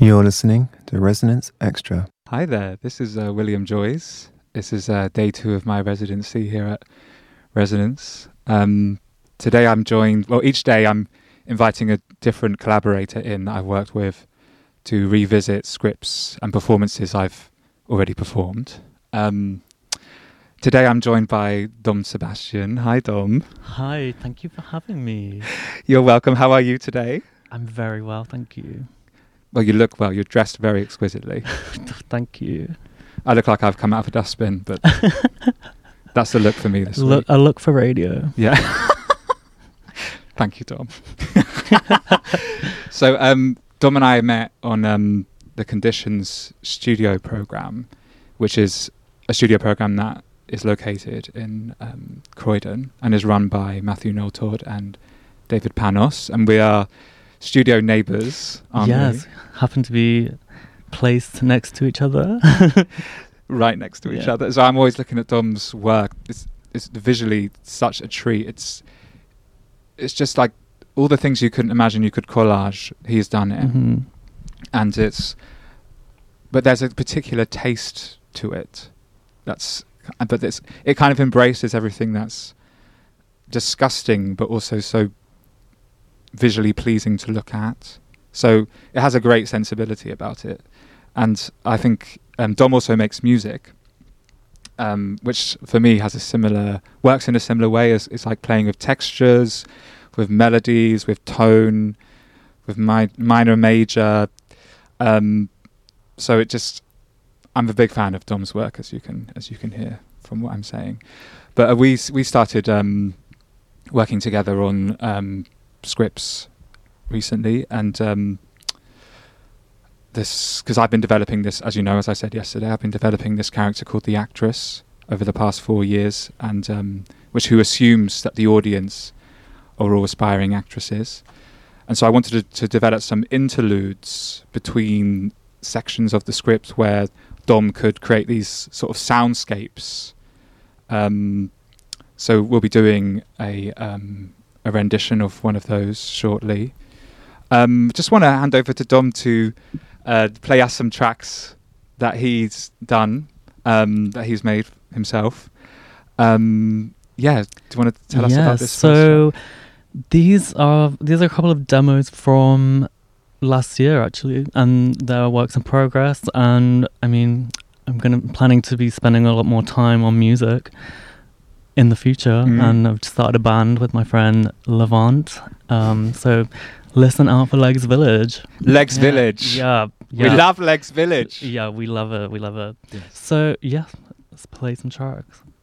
You're listening to Resonance Extra. Hi there, this is William Joyce. This is day 2 of my residency here at Resonance. Today I'm joined, each day I'm inviting a different collaborator in that I've worked with to revisit scripts and performances I've already performed. Today I'm joined by Dom Sebastian. Hi Dom. Hi, thank you for having me. You're welcome. How are you today? I'm very well, thank you. Well, you look well. You're dressed very exquisitely. Thank you. I look like I've come out of a dustbin, but that's the look for me this week. A look for radio. Yeah. Thank you, Dom. So, Dom and I met on the Conditions studio program, which is a studio program that is located in Croydon and is run by Matthew Noel-Todd and David Panos, and we are studio neighbours, aren't we? Yes, happen to be placed next to each other. Right next to each other. So I'm always looking at Dom's work. It's visually such a treat. It's just like all the things you couldn't imagine you could collage, he's done it. Mm-hmm. And but there's a particular taste to it. It kind of embraces everything that's disgusting, but also so visually pleasing to look at. So it has a great sensibility about it. And I think Dom also makes music, which for me works in a similar way. As it's like playing with textures, with melodies, with tone, with minor, major. So I'm a big fan of Dom's work, as you can hear from what I'm saying. But we started working together on scripts recently, and this, because I've been developing this, as you know, as I said yesterday, I've been developing this character called the Actress over the past 4 years, and who assumes that the audience are all aspiring actresses. And so I wanted to develop some interludes between sections of the script where Dom could create these sort of soundscapes. So we'll be doing a rendition of one of those shortly. Just want to hand over to Dom to play us some tracks that he's done, that he's made himself. Do you want to tell us about this? So these are a couple of demos from last year, actually, and they're works in progress. And I mean, I'm planning to be spending a lot more time on music in the future, and I've started a band with my friend Levant. So listen out for Legs Village. Legs Village. Yeah. We love Legs Village. Yeah, we love it. Yes. So yeah, let's play some tracks.